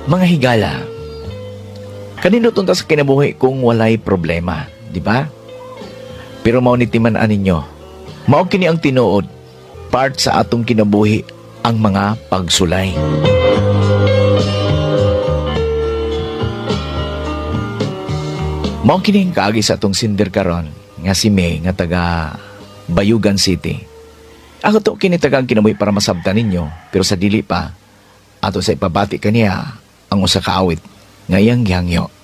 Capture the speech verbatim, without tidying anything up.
Mga higala, kanino tunta sa kinabuhi kung walay problema, di ba? Pero mao ni timan-an ninyo, mao kini ang tinuod, part sa atong kinabuhi ang mga pagsulay. Mao kini ang kaagi sa atong sinder karon nga si May nga taga Bayugan City. Ako to kini tagang kinabuhi para masabtan ninyo, pero sa dili pa ato sa ipabati kaniya ang usa ka awit nga iyang gihangyo.